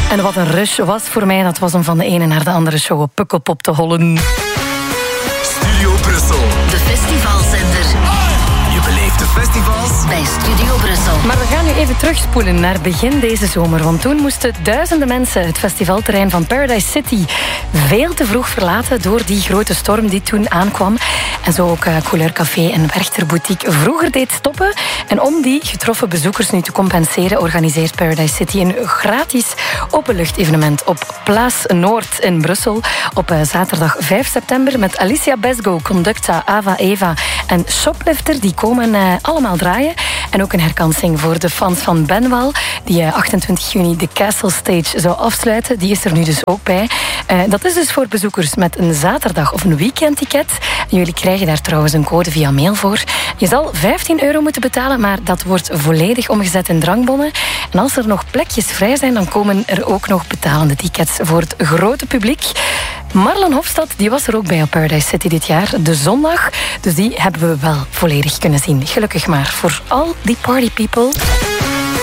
En wat een rush was voor mij, dat was om van de ene naar de andere show op Pukkelpop te hollen. Studio Brussel. De festivalzender. Je beleeft de festivals bij Studio Brussel. Maar we gaan nu even terugspoelen naar begin deze zomer. Want toen moesten duizenden mensen het festivalterrein van Paradise City veel te vroeg verlaten door die grote storm die toen aankwam. En zo ook Couleur Café en Werchter Boutique vroeger deed stoppen. En om die getroffen bezoekers nu te compenseren, organiseert Paradise City een gratis openlucht-evenement op Place Noord in Brussel op zaterdag 5 september met Alicia Besgo, Conducta, Ava Eva en Shoplifter. Die komen allemaal draaien. En ook een herkansing voor de fans van Benwell, die 28 juni de Castle Stage zou afsluiten. Die is er nu dus ook bij. Dat is dus voor bezoekers met een zaterdag of een weekendticket. En jullie krijgen daar trouwens een code via mail voor. Je zal €15 moeten betalen, maar dat wordt volledig omgezet in drankbonnen. En als er nog plekjes vrij zijn, dan komen er ook nog betalende tickets voor het grote publiek. Marlon Hofstad, die was er ook bij op Paradise City dit jaar, de zondag. Dus die hebben we wel volledig kunnen zien. Gelukkig maar voor al die party people.